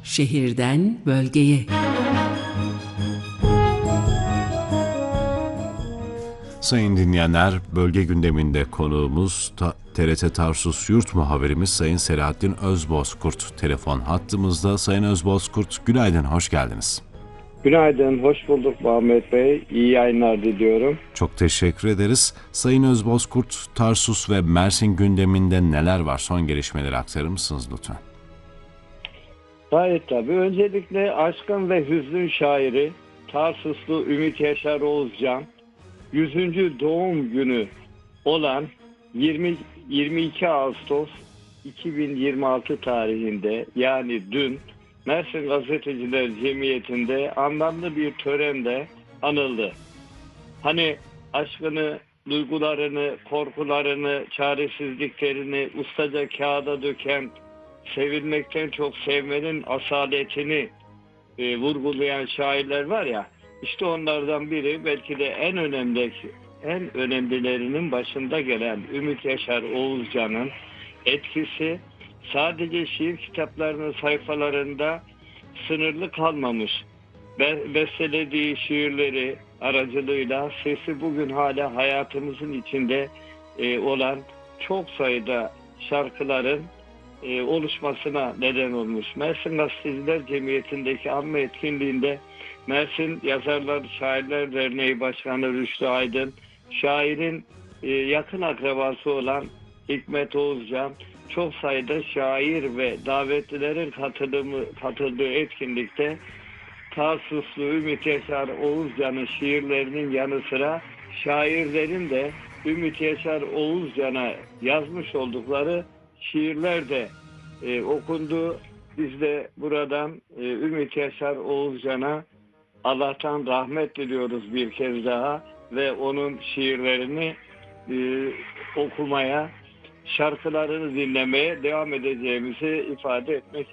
Şehirden bölgeye. Sayın dinleyenler, bölge gündeminde konuğumuz TRT Tarsus Yurt Muhabirimiz Sayın Selahattin Özbozkurt telefon hattımızda. Sayın Özbozkurt, günaydın, hoş geldiniz. Günaydın, hoş bulduk Muhammed Bey. İyi yayınlar diliyorum. Çok teşekkür ederiz. Sayın Özbozkurt, Tarsus ve Mersin gündeminde neler var? Son gelişmeleri aktarır mısınız lütfen? Gayet tabii. Öncelikle aşkın ve hüznün şairi Tarsuslu Ümit Yaşar Oğuzcan 100. doğum günü olan 22 Ağustos 2026 tarihinde, yani dün, Mersin Gazeteciler Cemiyeti'nde anlamlı bir törende anıldı. Hani aşkını, duygularını, korkularını, çaresizliklerini ustaca kağıda döken, sevilmekten çok sevmenin asaletini vurgulayan şairler var ya, işte onlardan biri, belki de en önemlilerinin başında gelen Ümit Yaşar Oğuzcan'ın etkisi sadece şiir kitaplarının sayfalarında sınırlı kalmamış. Bestelediği şiirleri aracılığıyla sesi bugün hala hayatımızın içinde olan çok sayıda şarkıların oluşmasına neden olmuş. Mersin Gazeteciler Cemiyeti'ndeki anma etkinliğinde Mersin Yazarlar Şairler Derneği Başkanı Rüştü Aydın, şairin yakın akrabası olan Hikmet Oğuzcan, çok sayıda şair ve davetlilerin katıldığı etkinlikte Tarsuslu Ümit Yaşar Oğuzcan'ın şiirlerinin yanı sıra şairlerin de Ümit Yaşar Oğuzcan'a yazmış oldukları şiirler de okundu. Biz de buradan Ümit Yaşar Oğuzcan'a Allah'tan rahmet diliyoruz bir kez daha ve onun şiirlerini okumaya, şarkılarını dinlemeye devam edeceğimizi ifade etmek